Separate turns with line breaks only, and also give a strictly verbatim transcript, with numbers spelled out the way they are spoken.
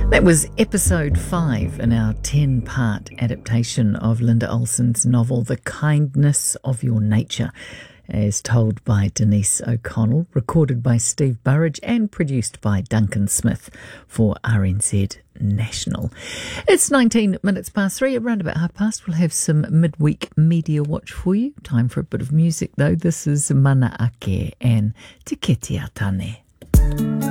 That was episode five in our ten-part adaptation of Linda Olson's novel The Kindness of Your Nature, as told by Denise O'Connell, recorded by Steve Burridge and produced by Duncan Smith for R N Z National. It's nineteen minutes past three. Around about half past, we'll have some midweek media watch for you. Time for a bit of music, though. This is Mana Ake and Te Kete Atane.